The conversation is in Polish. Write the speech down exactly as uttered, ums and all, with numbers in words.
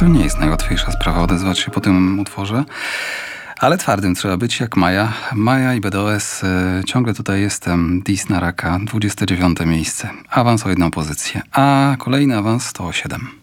To nie jest najłatwiejsza sprawa odezwać się po tym utworze, ale twardym trzeba być jak Maja. Maja i B D O S. Y, ciągle tutaj jestem. Dis na raka, dwudzieste dziewiąte miejsce. Awans o jedną pozycję. A kolejny awans to o siedem.